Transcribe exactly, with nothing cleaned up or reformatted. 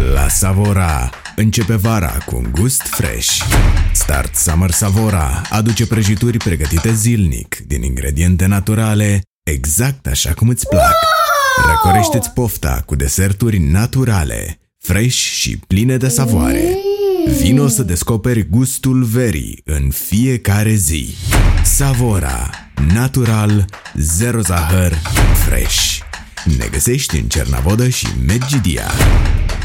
La Savora începe vara cu un gust fresh. Start Summer Savora aduce prăjituri pregătite zilnic din ingrediente naturale, exact așa cum îți plac. Răcorește-ți pofta cu deserturi naturale, fresh și pline de savoare. Vino să descoperi gustul verii în fiecare zi. Savora, natural, zero zahăr, fresh. Ne găsești în Cernavodă și Medgidia.